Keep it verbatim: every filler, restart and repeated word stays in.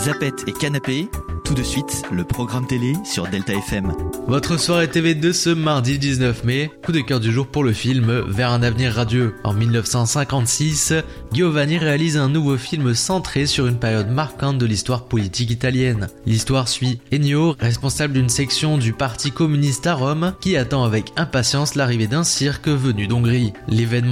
Zapette et Canapé. Tout de suite, le programme télé sur Delta F M. Votre soirée T V de ce mardi dix-neuf mai, coup de cœur du jour pour le film Vers un avenir radieux. En dix-neuf cent cinquante-six, Giovanni réalise un nouveau film centré sur une période marquante de l'histoire politique italienne. L'histoire suit Ennio, responsable d'une section du Parti communiste à Rome, qui attend avec impatience l'arrivée d'un cirque venu d'Hongrie. L'événement